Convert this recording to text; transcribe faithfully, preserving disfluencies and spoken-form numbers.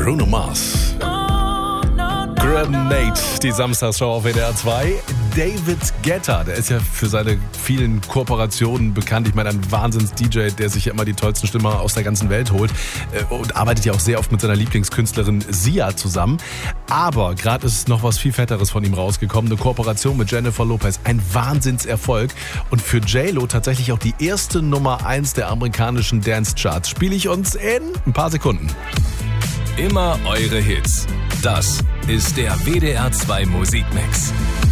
Bruno Mars. Grenade, die Samstagsshow auf W D R zwei. David Guetta, der ist ja für seine vielen Kooperationen bekannt. Ich meine, ein Wahnsinns-D J, der sich ja immer die tollsten Stimmen aus der ganzen Welt holt und arbeitet ja auch sehr oft mit seiner Lieblingskünstlerin Sia zusammen. Aber gerade ist noch was viel Fetteres von ihm rausgekommen. Eine Kooperation mit Jennifer Lopez. Ein Wahnsinnserfolg. Und für J-Lo tatsächlich auch die erste Nummer eins der amerikanischen Dance-Charts. Spiele ich uns in ein paar Sekunden. Immer eure Hits. Das ist der W D R zwei Musikmix.